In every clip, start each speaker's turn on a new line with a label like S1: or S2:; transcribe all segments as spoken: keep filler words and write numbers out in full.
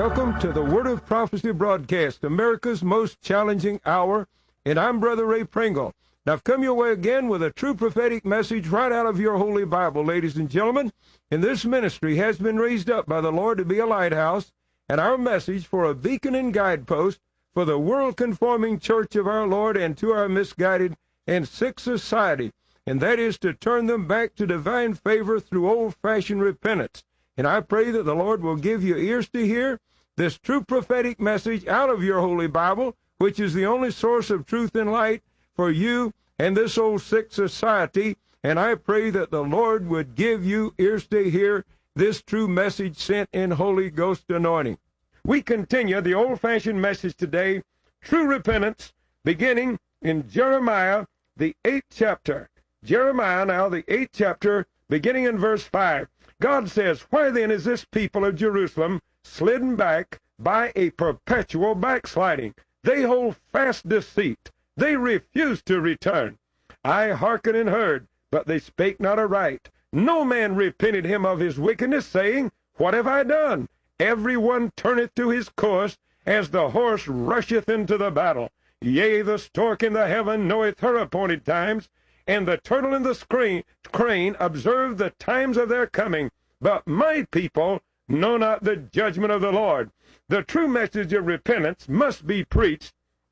S1: Welcome to the Word of Prophecy broadcast, America's most challenging hour, and I'm Brother Ray Pringle. Now, I've come your way again with a true prophetic message right out of your Holy Bible, ladies and gentlemen. And this ministry has been raised up by the Lord to be a lighthouse, and our message for a beacon and guidepost for the world-conforming church of our Lord and to our misguided and sick society, and that is to turn them back to divine favor through old-fashioned repentance. And I pray that the Lord will give you ears to hear this true prophetic message out of your Holy Bible, which is the only source of truth and light for you and this old sick society. And I pray that the Lord would give you ears to hear this true message sent in Holy Ghost anointing. We continue the old-fashioned message today, true repentance, beginning in Jeremiah, the eighth chapter. Jeremiah, now the eighth chapter, beginning in verse five. God says, "Why then is this people of Jerusalem slidden back by a perpetual backsliding? They hold fast deceit. They refuse to return. I hearkened and heard, but they spake not aright. No man repented him of his wickedness, saying, What have I done? Every one turneth to his course, as the horse rusheth into the battle. Yea, the stork in the heaven knoweth her appointed times, and the turtle and the screen, crane observe the times of their coming. But my people know not the judgment of the Lord." The true message of repentance must be preached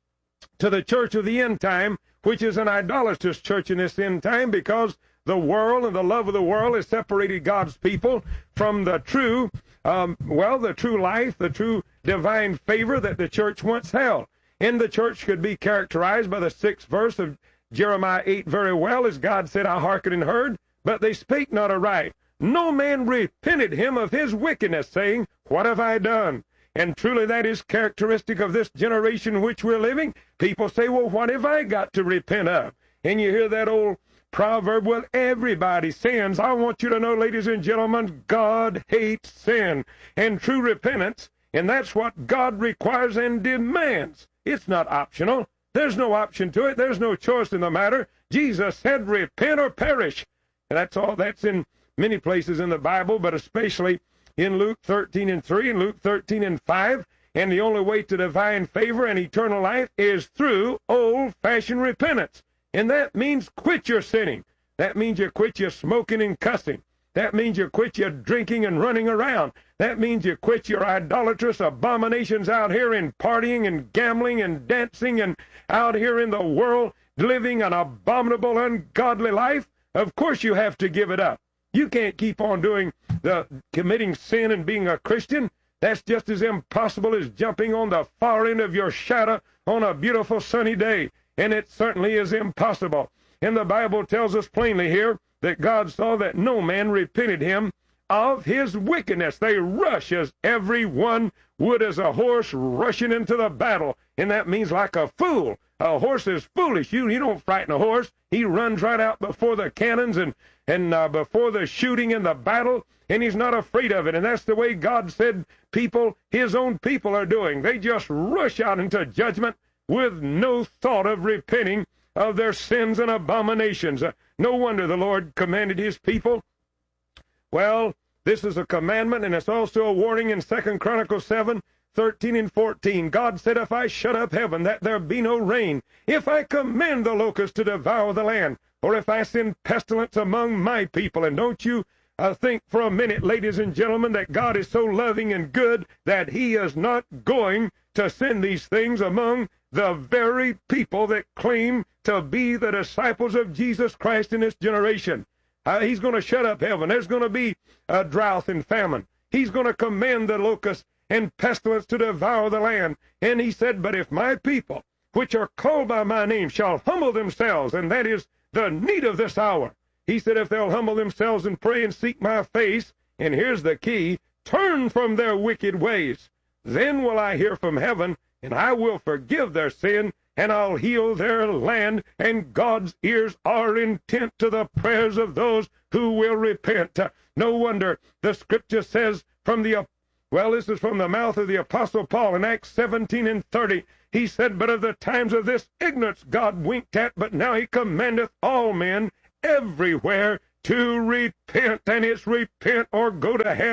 S1: to the church of the end time, which is an idolatrous church in this end time, because the world and the love of the world has separated God's people from the true, um, well, the true life, the true divine favor that the church once held. And the church could be characterized by the sixth verse of Jeremiah eight very well, as God said, "I hearkened and heard, but they spake not aright. No man repented him of his wickedness, saying, What have I done?" And truly that is characteristic of this generation which we're living. People say, "Well, what have I got to repent of?" And you hear that old proverb, "Well, everybody sins." I want you to know, ladies and gentlemen, God hates sin and true repentance, and that's what God requires and demands. It's not optional. There's no option to it. There's no choice in the matter. Jesus said, "Repent or perish." And that's all. That's in many places in the Bible, but especially in Luke thirteen and three and Luke thirteen and five. And the only way to divine favor and eternal life is through old-fashioned repentance. And that means quit your sinning. That means you quit your smoking and cussing. That means you quit your drinking and running around. That means you quit your idolatrous abominations out here in partying and gambling and dancing and out here in the world living an abominable, ungodly life. Of course you have to give it up. You can't keep on doing the committing sin and being a Christian. That's just as impossible as jumping on the far end of your shadow on a beautiful sunny day. And it certainly is impossible. And the Bible tells us plainly here that God saw that no man repented him of his wickedness. They rush as every one would as a horse rushing into the battle. And that means like a fool. A horse is foolish. You, you don't frighten a horse. He runs right out before the cannons and, and uh, before the shooting and the battle, and he's not afraid of it. And that's the way God said people, his own people, are doing. They just rush out into judgment with no thought of repenting of their sins and abominations. Uh, no wonder the Lord commanded his people. Well, this is a commandment, and it's also a warning in Second Chronicles seven, thirteen and fourteen. God said, "If I shut up heaven, that there be no rain, if I command the locusts to devour the land, or if I send pestilence among my people." And don't you uh, think for a minute, ladies and gentlemen, that God is so loving and good that he is not going to send these things among the very people that claim to be the disciples of Jesus Christ in this generation. Uh, he's going to shut up heaven. There's going to be a drought and famine. He's going to command the locusts and pestilence to devour the land. And he said, "But if my people, which are called by my name, shall humble themselves," and that is the need of this hour. He said, "If they'll humble themselves and pray and seek my face," and here's the key, "turn from their wicked ways, then will I hear from heaven, and I will forgive their sin, and I'll heal their land." And God's ears are intent to the prayers of those who will repent. No wonder the scripture says from the, well, this is from the mouth of the Apostle Paul in Acts seventeen and thirty. He said, "But of the times of this ignorance God winked at, but now he commandeth all men everywhere to repent." And it's repent or go to hell.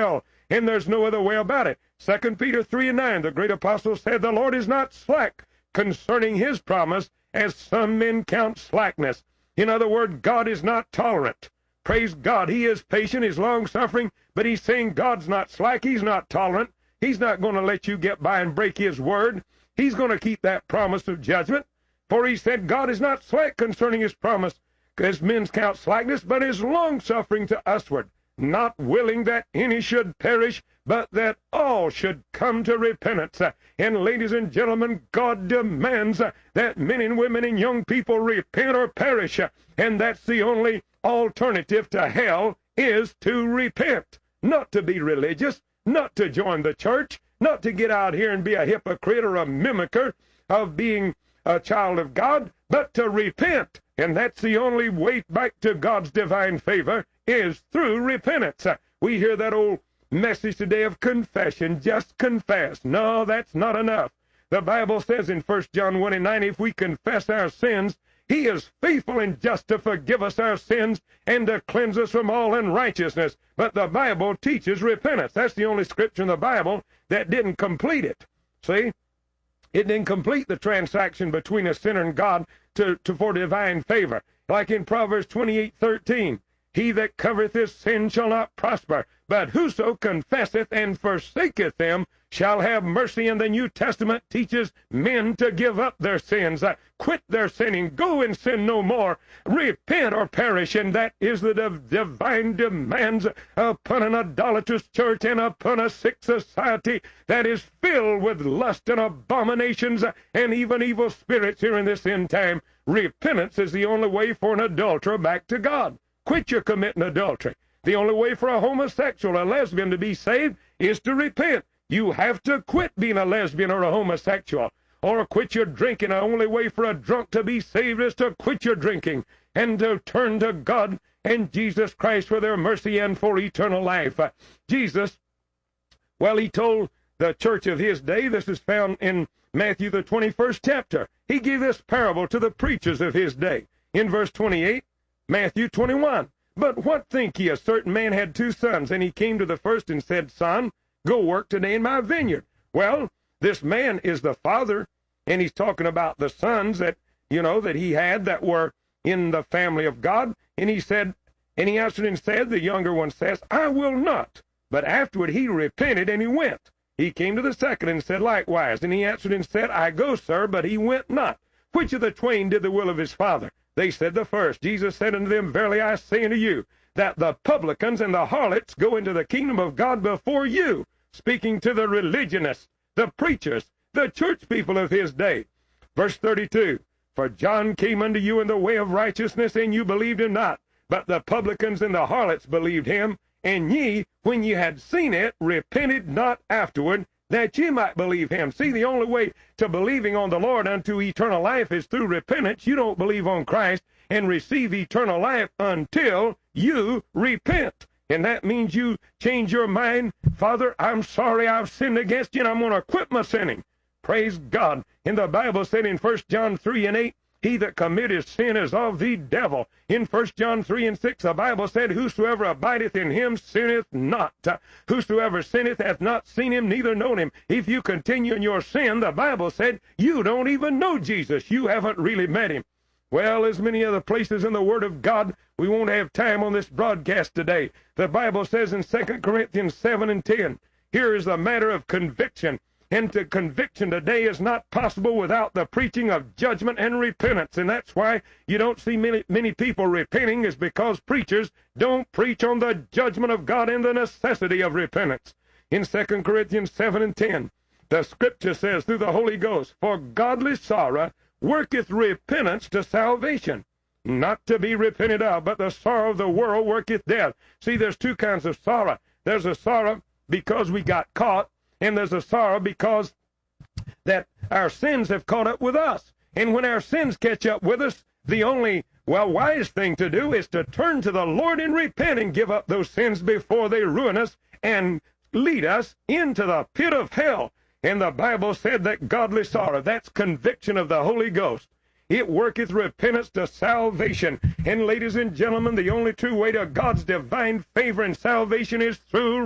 S1: and there's no other way about it. Second Peter three and nine, the great apostle said, the Lord is not slack concerning his promise, as some men count slackness. In other words, God is not tolerant. Praise God, he is patient, he's long-suffering, but he's saying God's not slack, he's not tolerant. He's not going to let you get by and break his word. He's going to keep that promise of judgment. For he said, God is not slack concerning his promise, as men count slackness, but is long-suffering to usward, not willing that any should perish, but that all should come to repentance. And ladies and gentlemen, God demands that men and women and young people repent or perish. And that's the only alternative to hell, is to repent. Not to be religious, not to join the church, not to get out here and be a hypocrite or a mimicker of being a child of God, but to repent. And that's the only way back to God's divine favor, is through repentance. We hear that old message today of confession. Just confess. No, that's not enough. The Bible says in First John one and nine, if we confess our sins, he is faithful and just to forgive us our sins and to cleanse us from all unrighteousness. But the Bible teaches repentance. That's the only scripture in the Bible that didn't complete it. See? It didn't complete the transaction between a sinner and God to, to for divine favor. Like in Proverbs twenty-eight thirteen, he that covereth his sin shall not prosper, but whoso confesseth and forsaketh them shall have mercy. And the New Testament teaches men to give up their sins, uh, quit their sinning, go and sin no more, repent or perish. And that is the div- divine demands upon an idolatrous church and upon a sick society that is filled with lust and abominations uh, and even evil spirits here in this end time. Repentance is the only way for an adulterer back to God. Quit your committing adultery. The only way for a homosexual or a lesbian to be saved is to repent. You have to quit being a lesbian or a homosexual, or quit your drinking. The only way for a drunk to be saved is to quit your drinking and to turn to God and Jesus Christ for their mercy and for eternal life. Uh, Jesus, well, he told the church of his day, this is found in Matthew the twenty-first chapter. He gave this parable to the preachers of his day. In verse twenty-eight, Matthew twenty-one, but what think ye? A certain man had two sons, and he came to the first and said, Son, go work today in my vineyard. Well, this man is the father, and he's talking about the sons that, you know, that he had that were in the family of God. And he said, and he answered and said, the younger one says, I will not. But afterward he repented, and he went. He came to the second and said likewise. And he answered and said, I go, sir, but he went not. Which of the twain did the will of his father? They said the first. Jesus said unto them, verily I say unto you, that the publicans and the harlots go into the kingdom of God before you. Speaking to the religionists, the preachers, the church people of his day. Verse thirty-two, for John came unto you in the way of righteousness, and you believed him not. But the publicans and the harlots believed him, and ye, when ye had seen it, repented not afterward, that ye might believe him. See, the only way to believing on the Lord unto eternal life is through repentance. You don't believe on Christ and receive eternal life until you repent. And that means you change your mind. Father, I'm sorry I've sinned against you, and I'm going to quit my sinning. Praise God. And the Bible said in First John three and eight, he that committeth sin is of the devil. In First John three and six, the Bible said, whosoever abideth in him sinneth not. Whosoever sinneth hath not seen him, neither known him. If you continue in your sin, the Bible said, you don't even know Jesus. You haven't really met him. Well, as many other places in the Word of God, we won't have time on this broadcast today. The Bible says in Second Corinthians seven and ten, here is the matter of conviction. And to conviction today is not possible without the preaching of judgment and repentance. And that's why you don't see many, many people repenting, is because preachers don't preach on the judgment of God and the necessity of repentance. In Second Corinthians seven and ten, the Scripture says through the Holy Ghost, for godly sorrow worketh repentance to salvation, not to be repented of, but the sorrow of the world worketh death. See, there's two kinds of sorrow. There's a sorrow because we got caught, and there's a sorrow because that our sins have caught up with us. And when our sins catch up with us, the only, well, wise thing to do is to turn to the Lord and repent and give up those sins before they ruin us and lead us into the pit of hell. And the Bible said that godly sorrow, that's conviction of the Holy Ghost. It worketh repentance to salvation. And ladies and gentlemen, the only true way to God's divine favor and salvation is through repentance.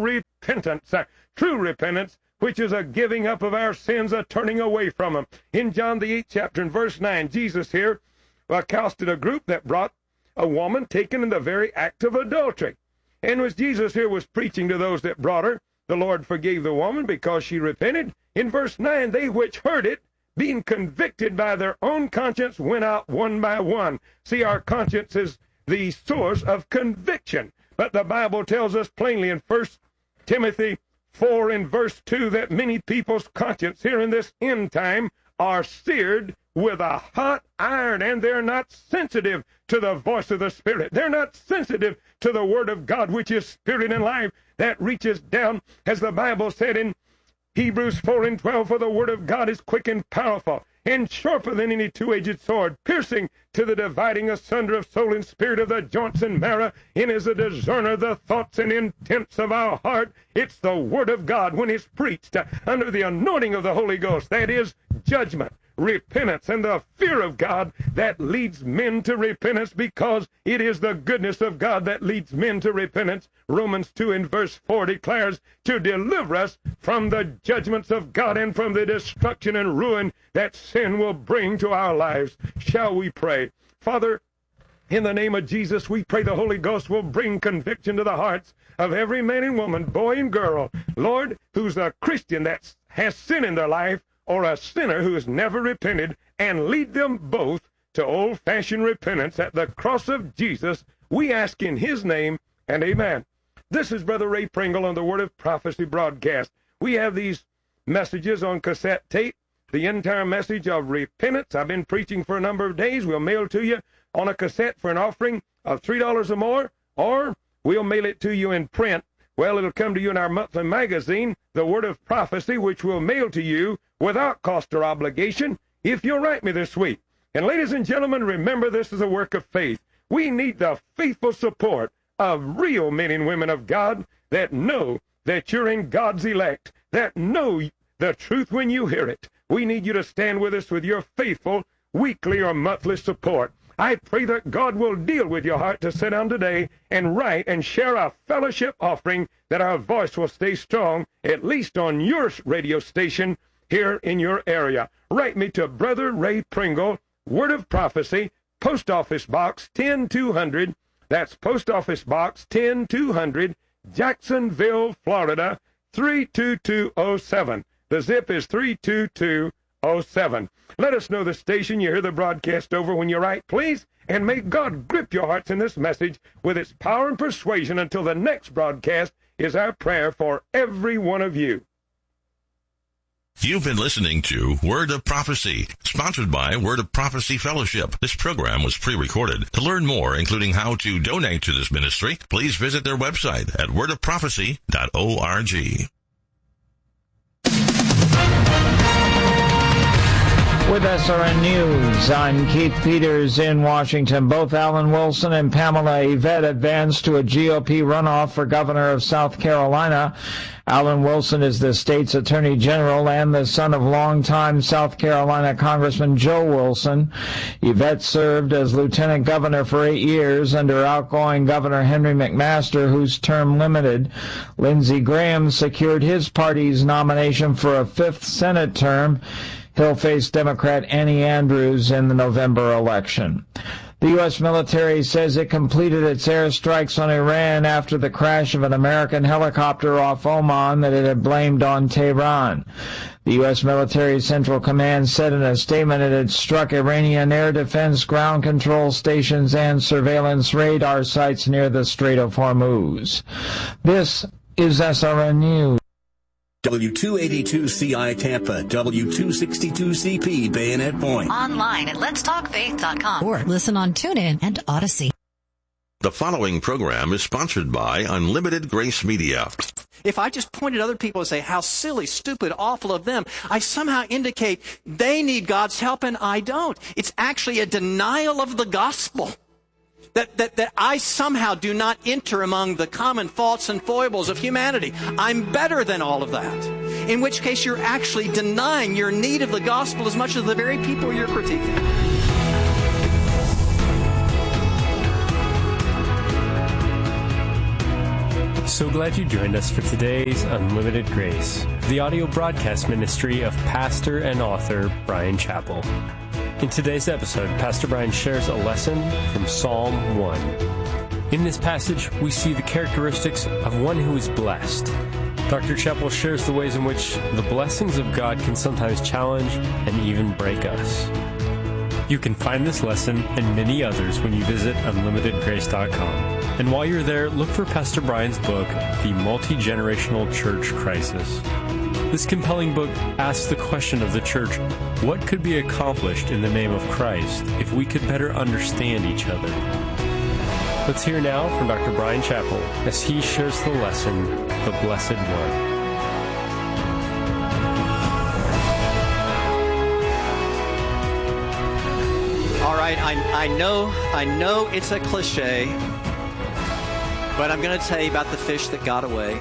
S1: repentance, uh, true repentance, which is a giving up of our sins, a turning away from them. In John the eighth chapter, in verse nine, Jesus here accosted a group that brought a woman taken in the very act of adultery. And as Jesus here was preaching to those that brought her, the Lord forgave the woman because she repented. In verse nine, they which heard it, being convicted by their own conscience, went out one by one. See, our conscience is the source of conviction. But the Bible tells us plainly in First Timothy four in verse two that many people's conscience here in this end time are seared with a hot iron, and they're not sensitive to the voice of the Spirit. They're not sensitive to the Word of God, which is spirit and life, that reaches down, as the Bible said in Hebrews four and twelve, for the Word of God is quick and powerful, and sharper than any two-edged sword, piercing to the dividing asunder of soul and spirit, of the joints and marrow, and is a discerner of the thoughts and intents of our heart. It's the Word of God when it's preached uh, under the anointing of the Holy Ghost. That is judgment, repentance, and the fear of God that leads men to repentance, because it is the goodness of God that leads men to repentance. Romans two in verse four declares, to deliver us from the judgments of God and from the destruction and ruin that sin will bring to our lives. Shall we pray? Father, in the name of Jesus, we pray the Holy Ghost will bring conviction to the hearts of every man and woman, boy and girl, Lord, who's a Christian that has sin in their life, or a sinner who has never repented, and lead them both to old-fashioned repentance at the cross of Jesus. We ask in his name, and amen. This is Brother Ray Pringle on the Word of Prophecy broadcast. We have these messages on cassette tape, the entire message of repentance. I've been preaching for a number of days. We'll mail to you on a cassette for an offering of three dollars or more, or we'll mail it to you in print. Well, it'll come to you in our monthly magazine, The Word of Prophecy, which we'll mail to you without cost or obligation if you'll write me this week. And ladies and gentlemen, remember, this is a work of faith. We need the faithful support of real men and women of God that know that you're in God's elect, that know the truth when you hear it. We need you to stand with us with your faithful weekly or monthly support. I pray that God will deal with your heart to sit down today and write and share a fellowship offering, that our voice will stay strong, at least on your radio station here in your area. Write me to Brother Ray Pringle, Word of Prophecy, Post Office Box ten two hundred. That's Post Office Box ten two hundred, Jacksonville, Florida, three two two oh seven. The zip is three two two oh seven. Let us know the station you hear the broadcast over when you write, please, and may God grip your hearts in this message with its power and persuasion until the next broadcast is our prayer for every one of you.
S2: You've been listening to Word of Prophecy, sponsored by Word of Prophecy Fellowship. This program was pre-recorded. To learn more, including how to donate to this ministry, please visit their website at word of prophecy dot org.
S3: With S R N News, I'm Keith Peters in Washington. Both Alan Wilson and Pamela Yvette advanced to a G O P runoff for governor of South Carolina. Alan Wilson is the state's attorney general and the son of longtime South Carolina Congressman Joe Wilson. Yvette served as lieutenant governor for eight years under outgoing Governor Henry McMaster, whose term limited. Lindsey Graham secured his party's nomination for a fifth Senate term. He'll face Democrat Annie Andrews in the November election. The U S military says it completed its airstrikes on Iran after the crash of an American helicopter off Oman that it had blamed on Tehran. The U S military Central Command said in a statement it had struck Iranian air defense, ground control stations, and surveillance radar sites near the Strait of Hormuz. This is S R N News.
S4: W two eighty-two C I Tampa, W two sixty-two C P Bayonet Point.
S5: Online at lets talk faith dot com or listen on TuneIn and Odyssey.
S2: The following program is sponsored by Unlimited Grace Media.
S6: If I just point at other people and say, how silly, stupid, awful of them, I somehow indicate they need God's help and I don't. It's actually a denial of the gospel. That, that, that I somehow do not enter among the common faults and foibles of humanity. I'm better than all of that. In which case you're actually denying your need of the gospel as much as the very people you're critiquing.
S7: So glad you joined us for today's Unlimited Grace, the audio broadcast ministry of pastor and author Bryan Chapell. In today's episode, Pastor Bryan shares a lesson from Psalm one. In this passage, we see the characteristics of one who is blessed. Doctor Chapell shares the ways in which the blessings of God can sometimes challenge and even break us. You can find this lesson and many others when you visit unlimited grace dot com. And while you're there, look for Pastor Bryan's book, The Multi-Generational Church Crisis. This compelling book asks the question of the church, what could be accomplished in the name of Christ if we could better understand each other? Let's hear now from Doctor Bryan Chapell as he shares the lesson, The Blessed One.
S6: All right, I, I know, I know it's a cliche, but I'm going to tell you about the fish that got away.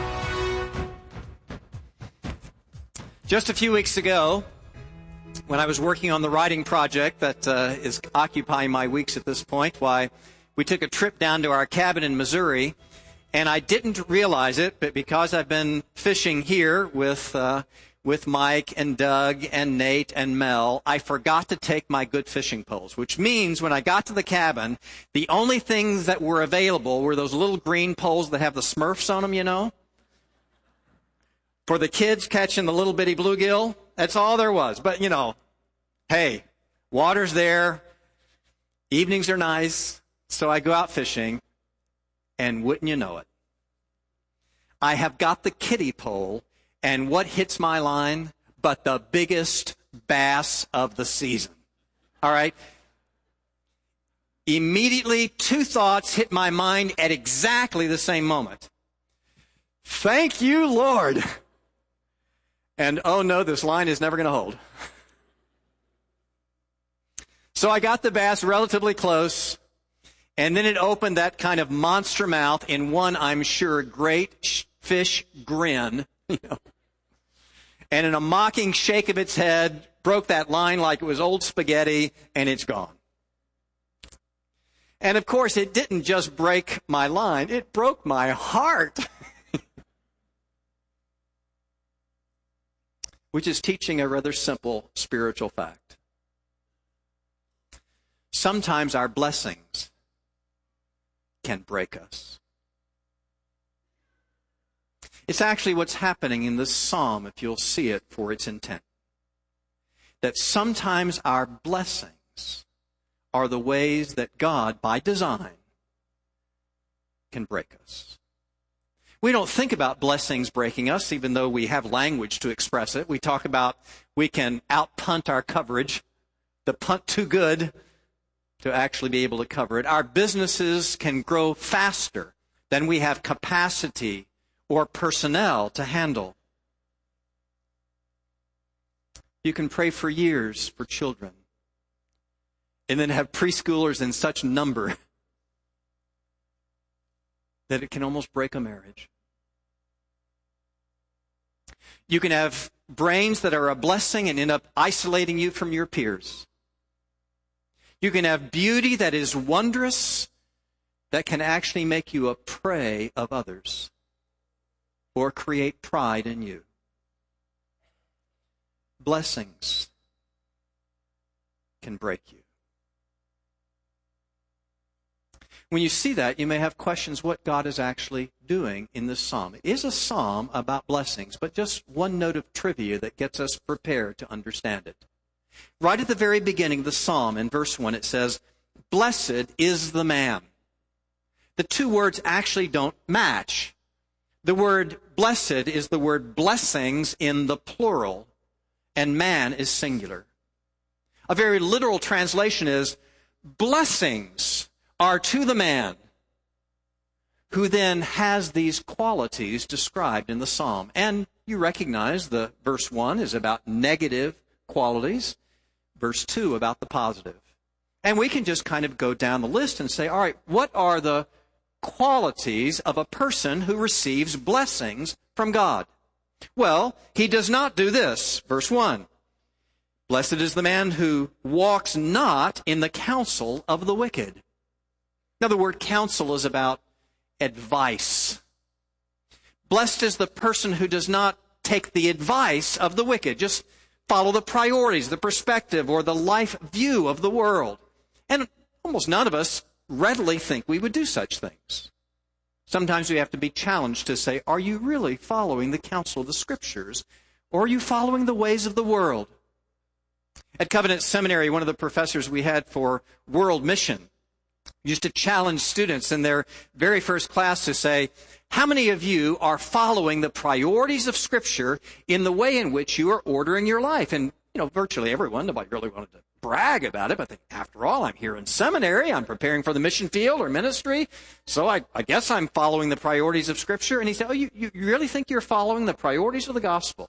S6: Just a few weeks ago, when I was working on the writing project that uh, is occupying my weeks at this point, why we took a trip down to our cabin in Missouri, and I didn't realize it, but because I've been fishing here with uh, with Mike and Doug and Nate and Mel, I forgot to take my good fishing poles, which means when I got to the cabin, the only things that were available were those little green poles that have the Smurfs on them, you know? For the kids catching the little bitty bluegill, that's all there was. But, you know, hey, water's there, evenings are nice, so I go out fishing, and wouldn't you know it, I have got the kiddie pole, and what hits my line but the biggest bass of the season? All right? Immediately, two thoughts hit my mind at exactly the same moment. Thank you, Lord. And oh no, this line is never going to hold. So I got the bass relatively close, and then it opened that kind of monster mouth in one, I'm sure, great fish grin, you know, and in a mocking shake of its head, broke that line like it was old spaghetti, and it's gone. And of course, it didn't just break my line, it broke my heart. Which is teaching a rather simple spiritual fact. Sometimes our blessings can break us. It's actually what's happening in this psalm, if you'll see it for its intent. That sometimes our blessings are the ways that God, by design, can break us. We don't think about blessings breaking us, even though we have language to express it. We talk about we can out-punt our coverage, the punt too good to actually be able to cover it. Our businesses can grow faster than we have capacity or personnel to handle. You can pray for years for children and then have preschoolers in such number that it can almost break a marriage. You can have brains that are a blessing and end up isolating you from your peers. You can have beauty that is wondrous that can actually make you a prey of others or create pride in you. Blessings can break you. When you see that, you may have questions what God is actually doing in this psalm. It is a psalm about blessings, but just one note of trivia that gets us prepared to understand it. Right at the very beginning of the psalm, in verse one, it says, "Blessed is the man." The two words actually don't match. The word blessed is the word blessings in the plural, and man is singular. A very literal translation is, blessings are to the man who then has these qualities described in the psalm. And you recognize the verse one is about negative qualities, verse two about the positive. And we can just kind of go down the list and say, all right, what are the qualities of a person who receives blessings from God? Well, he does not do this. Verse one, blessed is the man who walks not in the counsel of the wicked. Now, the word counsel is about advice. Blessed is the person who does not take the advice of the wicked. Just follow the priorities, the perspective, or the life view of the world. And almost none of us readily think we would do such things. Sometimes we have to be challenged to say, are you really following the counsel of the Scriptures, or are you following the ways of the world? At Covenant Seminary, one of the professors we had for world mission used to challenge students in their very first class to say, how many of you are following the priorities of Scripture in the way in which you are ordering your life? And, you know, virtually everyone, nobody really wanted to brag about it, but they, after all, I'm here in seminary, I'm preparing for the mission field or ministry, so I, I guess I'm following the priorities of Scripture. And he said, oh, you, you really think you're following the priorities of the gospel?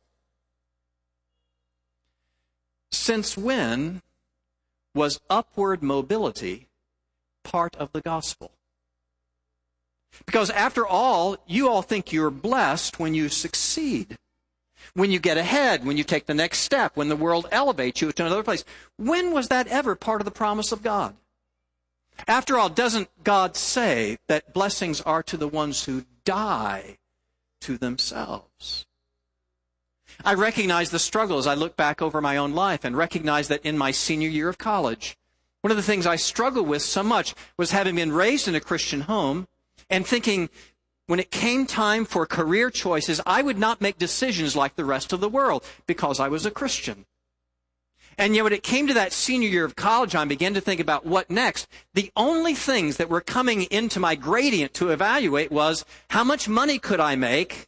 S6: Since when was upward mobility part of the gospel? Because after all, you all think you're blessed when you succeed, when you get ahead, when you take the next step, when the world elevates you to another place. When was that ever part of the promise of God? After all, doesn't God say that blessings are to the ones who die to themselves? I recognize the struggle as I look back over my own life and recognize that in my senior year of college, one of the things I struggled with so much was having been raised in a Christian home and thinking when it came time for career choices, I would not make decisions like the rest of the world because I was a Christian. And yet when it came to that senior year of college, I began to think about what next. The only things that were coming into my gradient to evaluate was how much money could I make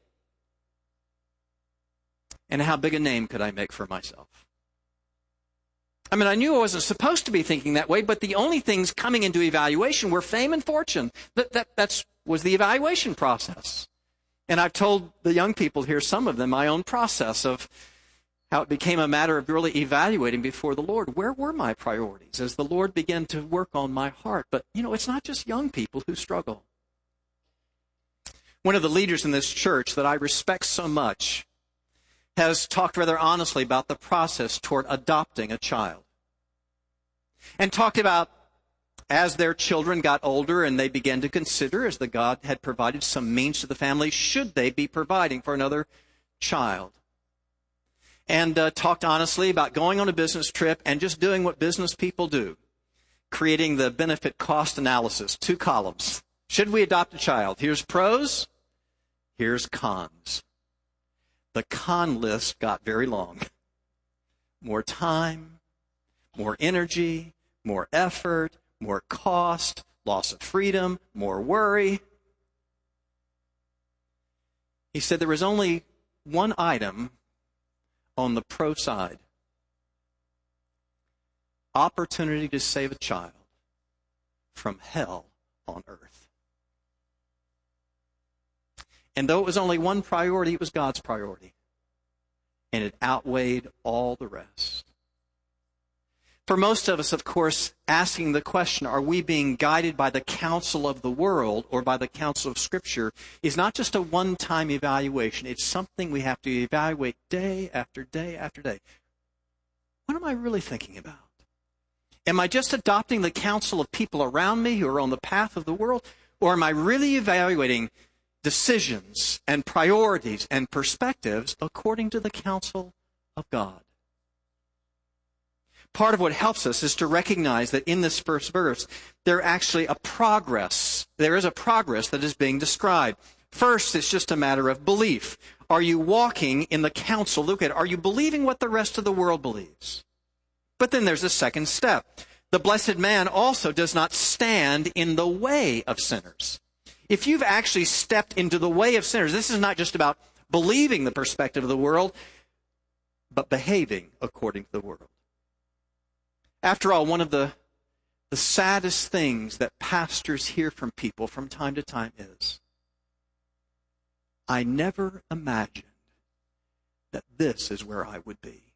S6: and how big a name could I make for myself. I mean, I knew I wasn't supposed to be thinking that way, but the only things coming into evaluation were fame and fortune. That, that that's, was the evaluation process. And I've told the young people here, some of them, my own process of how it became a matter of really evaluating before the Lord. Where were my priorities as the Lord began to work on my heart? But, you know, it's not just young people who struggle. One of the leaders in this church that I respect so much has talked rather honestly about the process toward adopting a child. And talked about as their children got older and they began to consider, as the God had provided some means to the family, should they be providing for another child? And uh, talked honestly about going on a business trip and just doing what business people do, creating the benefit cost analysis, two columns. Should we adopt a child? Here's pros, here's cons. The con list got very long. More time, more energy, more effort, more cost, loss of freedom, more worry. He said there was only one item on the pro side. Opportunity to save a child from hell on earth. And though it was only one priority, it was God's priority. And it outweighed all the rest. For most of us, of course, asking the question, are we being guided by the counsel of the world or by the counsel of Scripture, is not just a one-time evaluation. It's something we have to evaluate day after day after day. What am I really thinking about? Am I just adopting the counsel of people around me who are on the path of the world? Or am I really evaluating decisions and priorities and perspectives according to the counsel of God? Part of what helps us is to recognize that in this first verse, there actually a progress. There is a progress that is being described. First, it's just a matter of belief. Are you walking in the counsel? Look at it. Are you believing what the rest of the world believes? But then there's a second step. The blessed man also does not stand in the way of sinners. If you've actually stepped into the way of sinners, this is not just about believing the perspective of the world, but behaving according to the world. After all, one of the, the saddest things that pastors hear from people from time to time is, I never imagined that this is where I would be.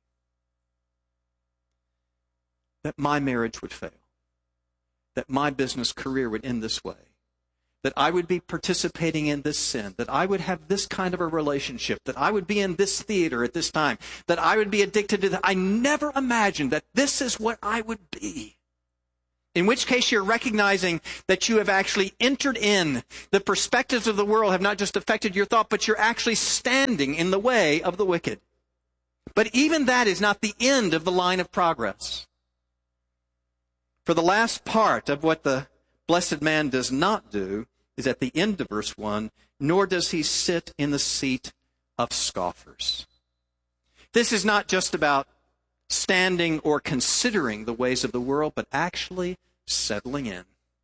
S6: That my marriage would fail. That my business career would end this way. That I would be participating in this sin, that I would have this kind of a relationship, that I would be in this theater at this time, that I would be addicted to that. I never imagined that this is what I would be. In which case you're recognizing that you have actually entered in. The perspectives of the world have not just affected your thought, but you're actually standing in the way of the wicked. But even that is not the end of the line of progress. For the last part of what the blessed man does not do is at the end of verse one, nor does he sit in the seat of scoffers. This is not just about standing or considering the ways of the world, but actually settling in.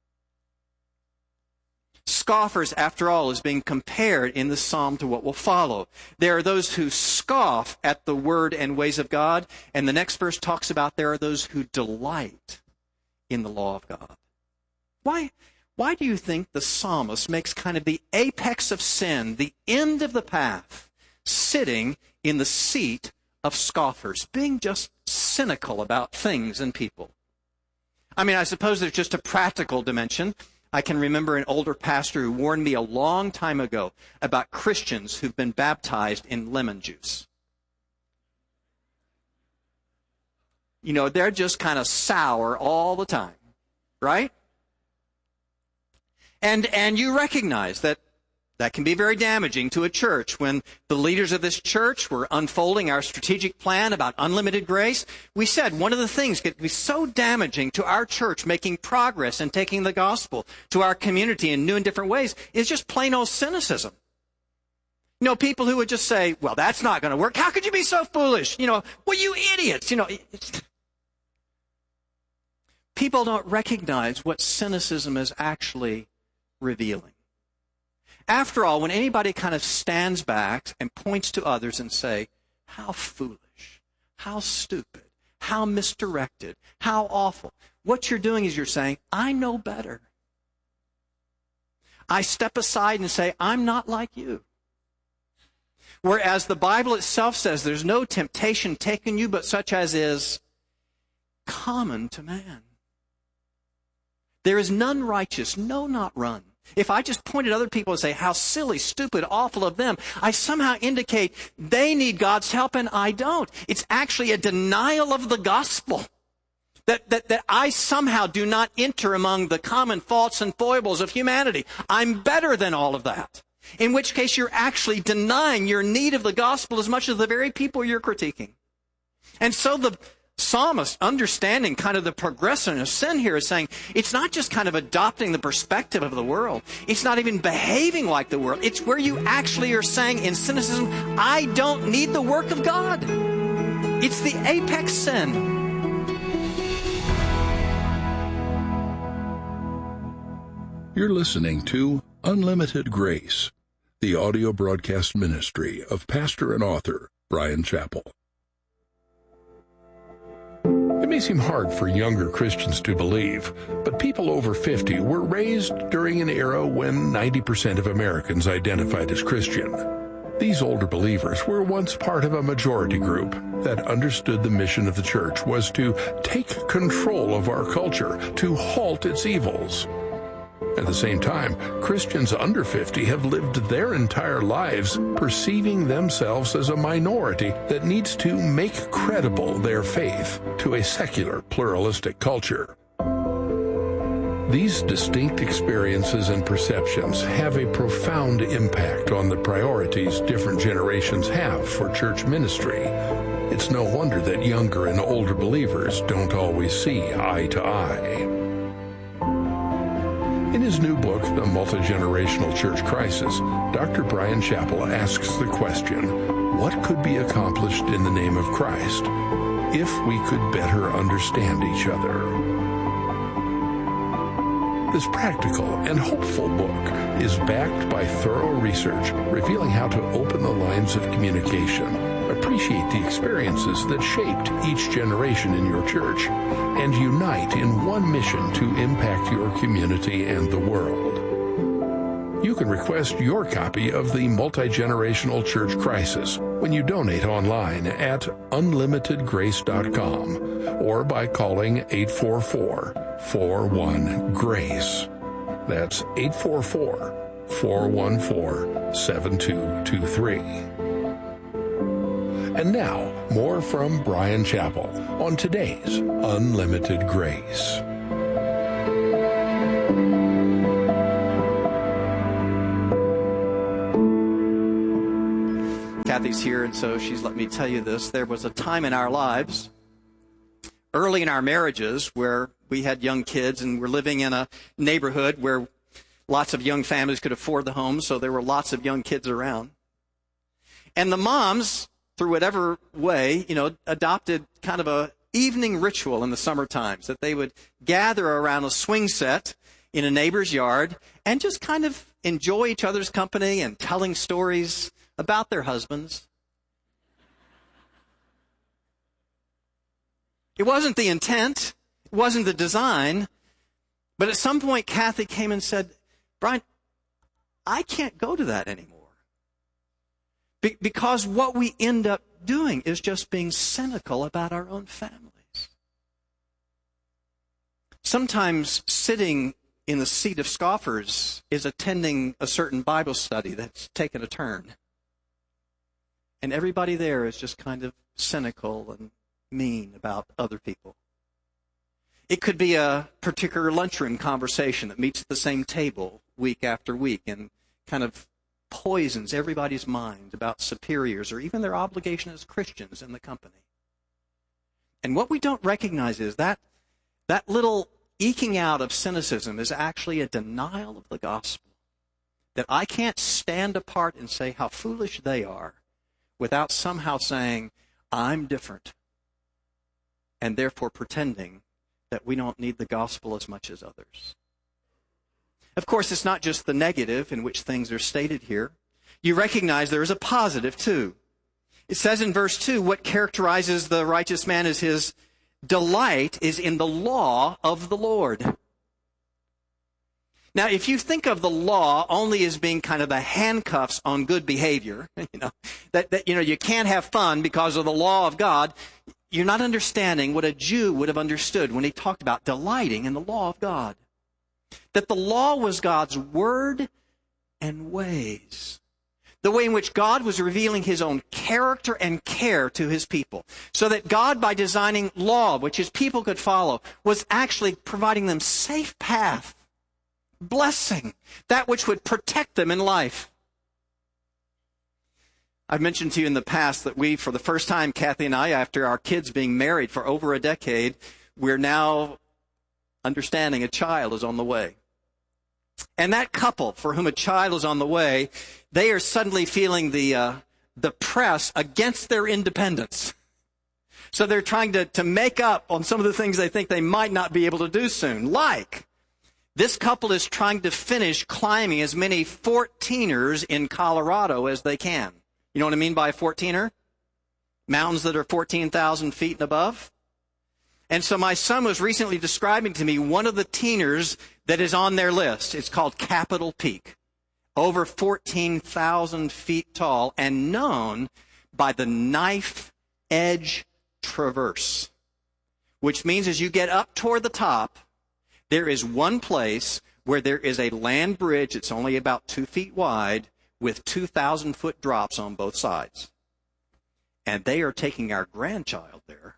S6: Scoffers, after all, is being compared in the psalm to what will follow. There are those who scoff at the word and ways of God, and the next verse talks about there are those who delight in the law of God. Why, why do you think the psalmist makes kind of the apex of sin, the end of the path, sitting in the seat of scoffers, being just cynical about things and people? I mean, I suppose there's just a practical dimension. I can remember an older pastor who warned me a long time ago about Christians who've been baptized in lemon juice. You know, they're just kind of sour all the time, right? And and you recognize that that can be very damaging to a church. When the leaders of this church were unfolding our strategic plan about unlimited grace, we said one of the things that could be so damaging to our church making progress and taking the gospel to our community in new and different ways is just plain old cynicism. You know, people who would just say, well, that's not going to work. How could you be so foolish? You know, well, you idiots. You know, it's... People don't recognize what cynicism is actually revealing. After all, when anybody kind of stands back and points to others and say, how foolish, how stupid, how misdirected, how awful, what you're doing is you're saying, I know better. I step aside and say, I'm not like you. Whereas the Bible itself says there's no temptation taken you but such as is common to man. There is none righteous, no, not one. If I just point at other people and say, how silly, stupid, awful of them, I somehow indicate they need God's help and I don't. It's actually a denial of the gospel. That, that, that I somehow do not enter among the common faults and foibles of humanity. I'm better than all of that. In which case you're actually denying your need of the gospel as much as the very people you're critiquing. And so the psalmist, understanding kind of the progression of sin here, is saying it's not just kind of adopting the perspective of the world. It's not even behaving like the world. It's where you actually are saying in cynicism, I don't need the work of God. It's the apex sin.
S8: You're listening to Unlimited Grace, the audio broadcast ministry of pastor and author Bryan Chapell. It may seem hard for younger Christians to believe, but people over fifty were raised during an era when ninety percent of Americans identified as Christian. These older believers were once part of a majority group that understood the mission of the church was to take control of our culture, to halt its evils. At the same time, Christians under fifty have lived their entire lives perceiving themselves as a minority that needs to make credible their faith to a secular, pluralistic culture. These distinct experiences and perceptions have a profound impact on the priorities different generations have for church ministry. It's no wonder that younger and older believers don't always see eye to eye. In his new book, The Multi-Generational Church Crisis, Doctor Bryan Chapell asks the question, what could be accomplished in the name of Christ if we could better understand each other? This practical and hopeful book is backed by thorough research revealing how to open the lines of communication, appreciate the experiences that shaped each generation in your church, and unite in one mission to impact your community and the world. You can request your copy of The Multi-Generational Church Crisis when you donate online at unlimited grace dot com or by calling eight four four, four one, GRACE. That's eight four four, four one four, seven two two three. And now, more from Bryan Chapell on today's Unlimited Grace.
S6: Kathy's here, and so she's let me tell you this. There was a time in our lives, early in our marriages, where we had young kids and we're living in a neighborhood where lots of young families could afford the homes, so there were lots of young kids around. And the moms, through whatever way, you know, adopted kind of a evening ritual in the summer times, that they would gather around a swing set in a neighbor's yard and just kind of enjoy each other's company and telling stories about their husbands. It wasn't the intent, it wasn't the design, but at some point Kathy came and said, Brian, I can't go to that anymore. Be- because what we end up doing is just being cynical about our own families. Sometimes sitting in the seat of scoffers is attending a certain Bible study that's taken a turn. And everybody there is just kind of cynical and mean about other people. It could be a particular lunchroom conversation that meets at the same table week after week and kind of poisons everybody's mind about superiors or even their obligation as Christians in the company. And what we don't recognize is that that little eking out of cynicism is actually a denial of the gospel. That I can't stand apart and say how foolish they are without somehow saying, I'm different, and therefore pretending that we don't need the gospel as much as others. Of course, it's not just the negative in which things are stated here. You recognize there is a positive, too. It says in verse two, what characterizes the righteous man is his delight is in the law of the Lord. Now, if you think of the law only as being kind of the handcuffs on good behavior, you know, that, that you know you can't have fun because of the law of God, you're not understanding what a Jew would have understood when he talked about delighting in the law of God. That the law was God's word and ways. The way in which God was revealing his own character and care to his people. So that God, by designing law, which his people could follow, was actually providing them safe path, blessing, that which would protect them in life. I've mentioned to you in the past that we, for the first time, Kathy and I, after our kids being married for over a decade, we're now understanding a child is on the way. And that couple for whom a child is on the way, they are suddenly feeling the uh, the press against their independence. So they're trying to, to make up on some of the things they think they might not be able to do soon. Like, this couple is trying to finish climbing as many fourteeners in Colorado as they can. You know what I mean by a fourteener? Mountains that are fourteen thousand feet and above. And so my son was recently describing to me one of the teeners that is on their list. It's called Capitol Peak. Over fourteen thousand feet tall and known by the Knife Edge Traverse. Which means as you get up toward the top, there is one place where there is a land bridge that's only about two feet wide with two thousand foot drops on both sides. And they are taking our grandchild there.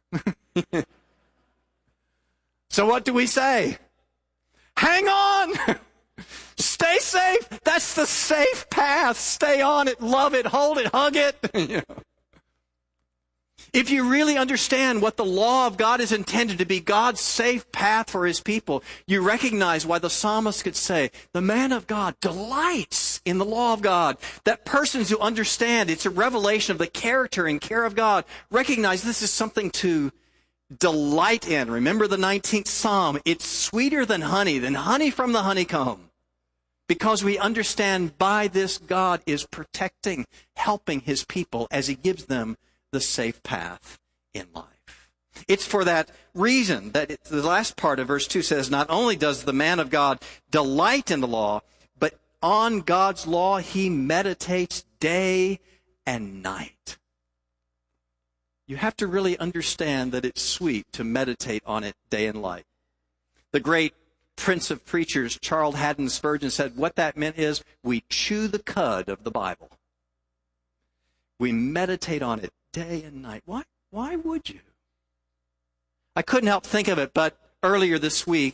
S6: So what do we say? Hang on! Stay safe! That's the safe path. Stay on it, love it, hold it, hug it. You know. If you really understand what the law of God is intended to be, God's safe path for his people, you recognize why the psalmist could say, the man of God delights in the law of God. That persons who understand it's a revelation of the character and care of God recognize this is something to delight in. Remember the nineteenth Psalm. It's sweeter than honey, than honey from the honeycomb. Because we understand by this God is protecting, helping his people as he gives them the safe path in life. It's for that reason that it, the last part of verse two says, not only does the man of God delight in the law, but on God's law he meditates day and night. You have to really understand that it's sweet to meditate on it day and night. The great Prince of Preachers, Charles Haddon Spurgeon, said what that meant is we chew the cud of the Bible. We meditate on it day and night. Why, why would you? I couldn't help think of it, but earlier this week,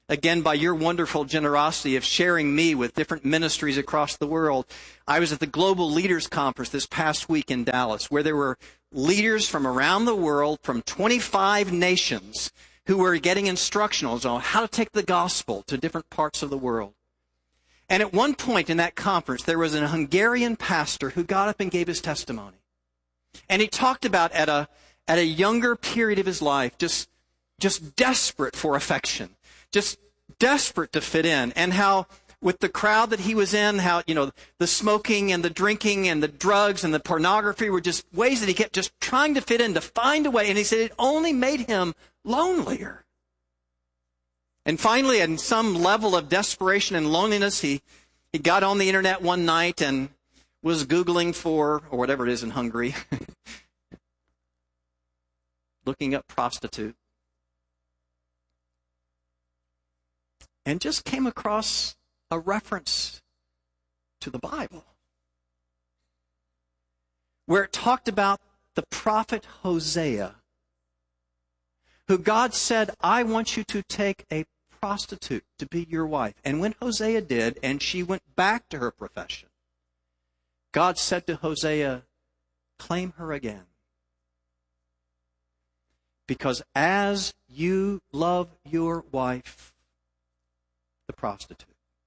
S6: again, by your wonderful generosity of sharing me with different ministries across the world. I was at the Global Leaders Conference this past week in Dallas, where there were leaders from around the world, from twenty-five nations, who were getting instructionals on how to take the gospel to different parts of the world. And at one point in that conference, there was a Hungarian pastor who got up and gave his testimony. And he talked about at a at a younger period of his life, just, just desperate for affection, just desperate to fit in, and how with the crowd that he was in, how, you know, the smoking and the drinking and the drugs and the pornography were just ways that he kept just trying to fit in, to find a way. And he said it only made him lonelier. And finally, in some level of desperation and loneliness, he, he got on the internet one night and was Googling for, or whatever it is in Hungary, looking up prostitute. And just came across a reference to the Bible, where it talked about the prophet Hosea, who God said, I want you to take a prostitute to be your wife. And when Hosea did, and she went back to her profession, God said to Hosea, claim her again. Because as you love your wife, the prostitute,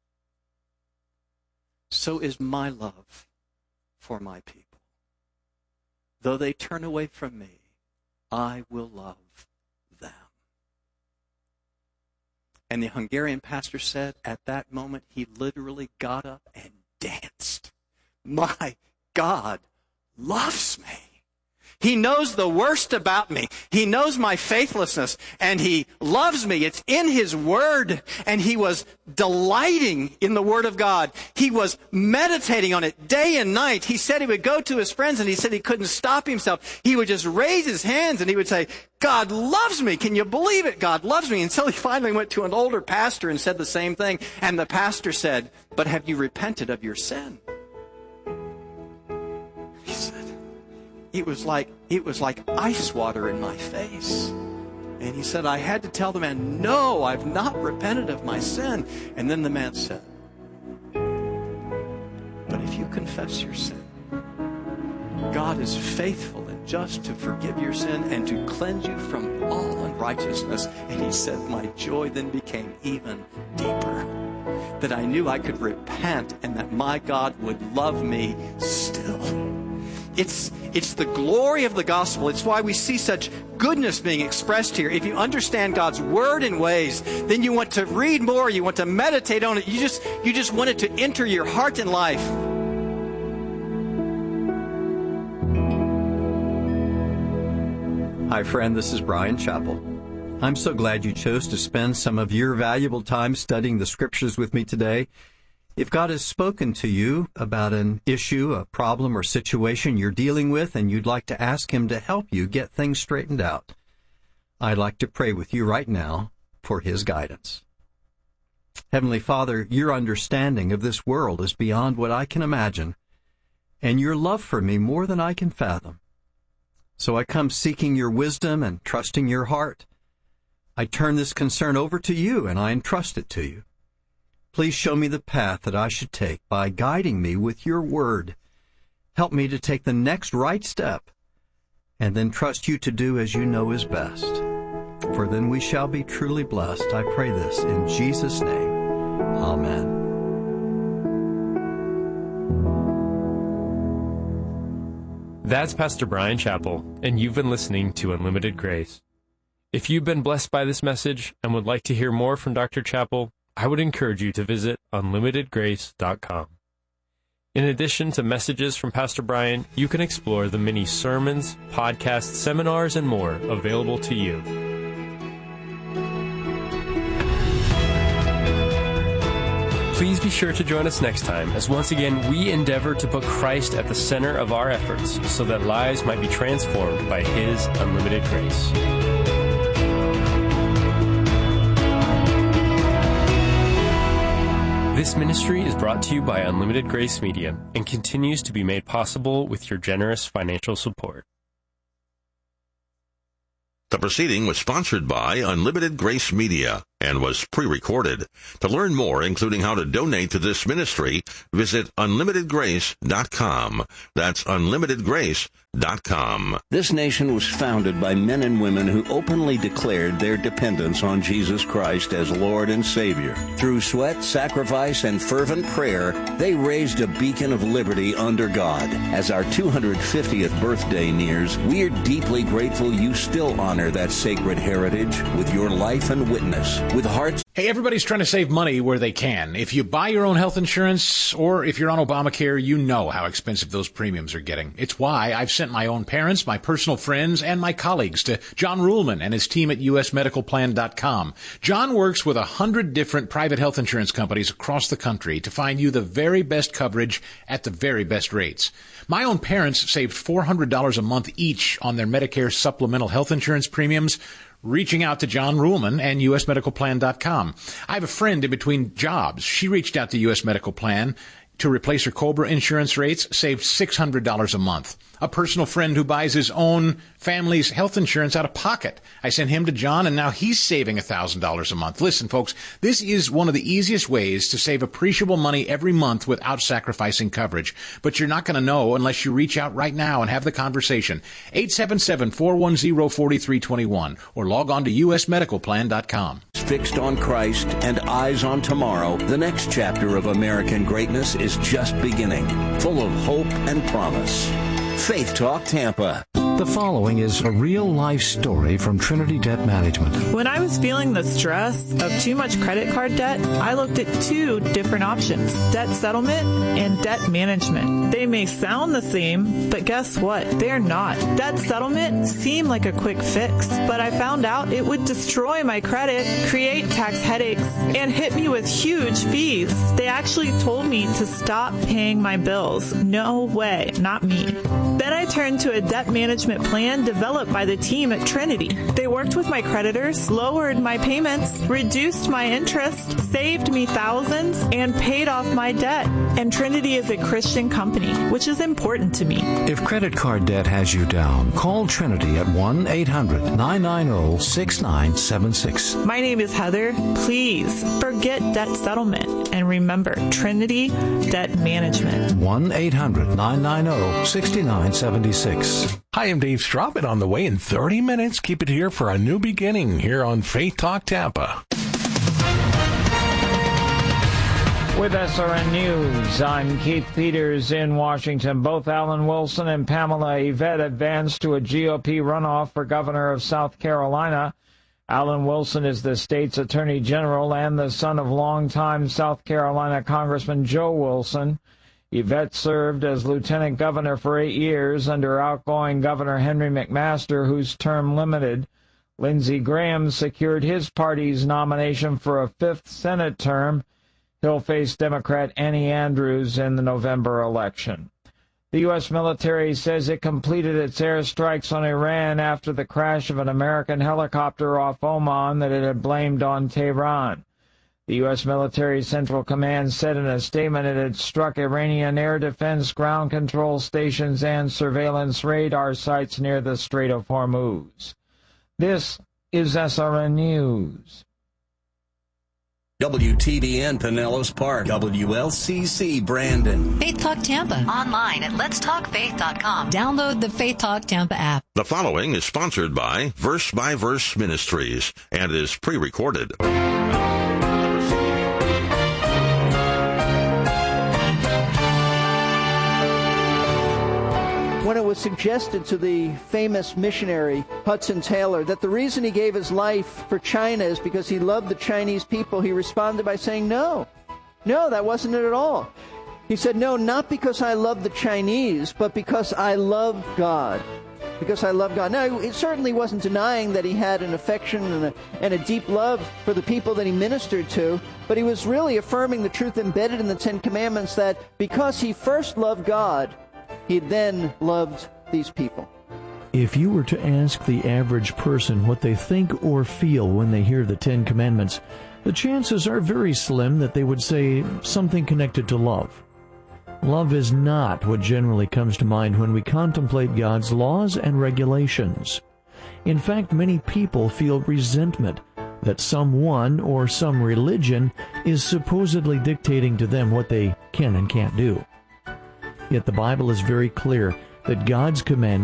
S6: so is my love for my people. Though they turn away from me, I will love them. And the Hungarian pastor said at that moment, he literally got up and danced. My God loves me. He knows the worst about me. He knows my faithlessness, and He loves me. It's in His Word, and he was delighting in the Word of God. He was meditating on it day and night. He said he would go to his friends, and he said he couldn't stop himself. He would just raise his hands, and he would say, God loves me. Can you believe it? God loves me. Until he finally went to an older pastor and said the same thing, and the pastor said, but have you repented of your sin? He said, It was like it was like ice water in my face. And he said, I had to tell the man, no, I've not repented of my sin. And then the man said, but if you confess your sin, God is faithful and just to forgive your sin and to cleanse you from all unrighteousness. And he said, my joy then became even deeper, that I knew I could repent and that my God would love me still. It's, it's the glory of the gospel. It's why we see such goodness being expressed here. If you understand God's word in ways, then you want to read more, you want to meditate on it. You just, you just want it to enter your heart and life.
S9: Hi, friend. This is Brian Chappell. I'm so glad you chose to spend some of your valuable time studying the Scriptures with me today. If God has spoken to you about an issue, a problem, or situation you're dealing with, and you'd like to ask Him to help you get things straightened out, I'd like to pray with you right now for His guidance. Heavenly Father, your understanding of this world is beyond what I can imagine, and your love for me more than I can fathom. So I come seeking your wisdom and trusting your heart. I turn this concern over to you, and I entrust it to you. Please show me the path that I should take by guiding me with your word. Help me to take the next right step, and then trust you to do as you know is best. For then we shall be truly blessed. I pray this in Jesus' name. Amen.
S7: That's Pastor Brian Chappell, and you've been listening to Unlimited Grace. If you've been blessed by this message and would like to hear more from Doctor Chappell, I would encourage you to visit unlimited grace dot com. In addition to messages from Pastor Brian, you can explore the many sermons, podcasts, seminars, and more available to you. Please be sure to join us next time, as once again we endeavor to put Christ at the center of our efforts so that lives might be transformed by His unlimited grace. This ministry is brought to you by Unlimited Grace Media and continues to be made possible with your generous financial support.
S2: The proceeding was sponsored by Unlimited Grace Media and was pre-recorded. To learn more, including how to donate to this ministry, visit unlimited grace dot com. That's unlimited grace dot com.
S4: This nation was founded by men and women who openly declared their dependence on Jesus Christ as Lord and Savior. Through sweat, sacrifice, and fervent prayer, they raised a beacon of liberty under God. As our two hundred fiftieth birthday nears, we're deeply grateful you still honor that sacred heritage with your life and witness. With hearts.
S10: Hey, everybody's trying to save money where they can. If you buy your own health insurance, or if you're on Obamacare, you know how expensive those premiums are getting. It's why I've sent my own parents, my personal friends, and my colleagues to John Ruhlman and his team at U S medical plan dot com. John works with a hundred different private health insurance companies across the country to find you the very best coverage at the very best rates. My own parents saved four hundred dollars a month each on their Medicare supplemental health insurance premiums, reaching out to John Ruhlman and U S medical plan dot com. I have a friend in between jobs. She reached out to U S Medical Plan to replace her COBRA insurance rates, saved six hundred dollars a month. A personal friend who buys his own family's health insurance out of pocket. I sent him to John, and now he's saving one thousand dollars a month. Listen, folks, this is one of the easiest ways to save appreciable money every month without sacrificing coverage. But you're not going to know unless you reach out right now and have the conversation. eight seven seven, four one zero, four three two one or log on to U S medical plan dot com.
S4: Fixed on Christ and eyes on tomorrow, the next chapter of American greatness is just beginning, full of hope and promise. Faith Talk Tampa.
S11: The following is a real-life story from Trinity Debt Management.
S12: When I was feeling the stress of too much credit card debt, I looked at two different options, debt settlement and debt management. They may sound the same, but guess what? They're not. Debt settlement seemed like a quick fix, but I found out it would destroy my credit, create tax headaches, and hit me with huge fees. They actually told me to stop paying my bills. No way, not me. Then I turned to a debt management plan developed by the team at Trinity. They worked with my creditors, lowered my payments, reduced my interest, saved me thousands, and paid off my debt. And Trinity is a Christian company, which is important to me.
S11: If credit card debt has you down, call Trinity at one eight hundred, nine nine zero, six nine seven six.
S12: My name is Heather. Please forget debt settlement and remember Trinity Debt Management.
S11: one eight hundred, nine nine zero, six nine seven six.
S8: Hi, I'm Dave Straub, and on the way in thirty minutes, keep it here for a new beginning here on Faith Talk Tampa.
S3: With S R N News, I'm Keith Peters in Washington. Both Alan Wilson and Pamela Yvette advanced to a G O P runoff for governor of South Carolina. Alan Wilson is the state's attorney general and the son of longtime South Carolina Congressman Joe Wilson. Yvette served as lieutenant governor for eight years under outgoing Governor Henry McMaster, whose term limited. Lindsey Graham secured his party's nomination for a fifth Senate term. He'll face Democrat Annie Andrews in the November election. The U S military says it completed its airstrikes on Iran after the crash of an American helicopter off Oman that it had blamed on Tehran. The U S military Central Command said in a statement it had struck Iranian air defense, ground control stations, and surveillance radar sites near the Strait of Hormuz. This is S R N News.
S4: W T B N Pinellas Park, W L C C Brandon.
S5: Faith Talk Tampa. Online at lets talk faith dot com. Download the Faith Talk Tampa app.
S2: The following is sponsored by Verse by Verse Ministries and is pre-recorded.
S13: When it was suggested to the famous missionary Hudson Taylor that the reason he gave his life for China is because he loved the Chinese people, he responded by saying, no, no, that wasn't it at all. He said, no, not because I love the Chinese, but because I love God. Because I love God. Now, it certainly wasn't denying that he had an affection and a, and a deep love for the people that he ministered to, but he was really affirming the truth embedded in the Ten Commandments that because he first loved God, he then loved these people.
S14: If you were to ask the average person what they think or feel when they hear the Ten Commandments, the chances are very slim that they would say something connected to love. Love is not what generally comes to mind when we contemplate God's laws and regulations. In fact, many people feel resentment that someone or some religion is supposedly dictating to them what they can and can't do. Yet the Bible is very clear that God's commandments